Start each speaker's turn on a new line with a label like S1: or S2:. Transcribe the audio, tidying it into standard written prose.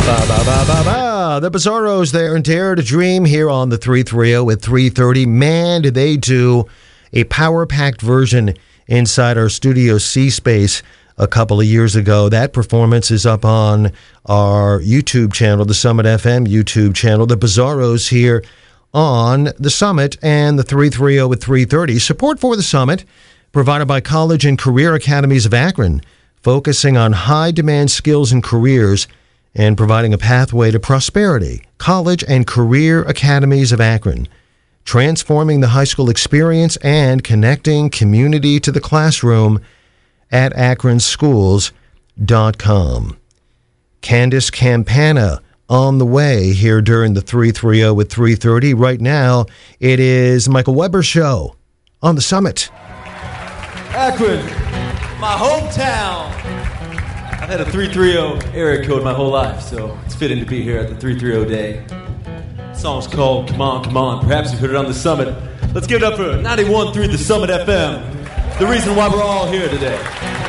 S1: The Bizarros there and Dare to Dream here on the 330 at 3:30. Man, did they do a power-packed version inside our Studio C space a couple of years ago. That performance is up on our YouTube channel, the Summit FM YouTube channel. The Bizarros here on the Summit and the 330 at 3:30. Support for the Summit provided by College and Career Academies of Akron, focusing on high-demand skills and careers and providing a pathway to prosperity. College and Career Academies of Akron, transforming the high school experience and connecting community to the classroom at akronschools.com. Candace Campana on the way here during the 330 at 3:30. Right now, it is Michael Weber's show on the Summit.
S2: Akron, my hometown. I've had a 330 area code my whole life, so it's fitting to be here at the 330 day. The song's called Come On, Come On. Perhaps you've heard it on the Summit. Let's give it up for 91.3 The Summit FM, the reason why we're all here today.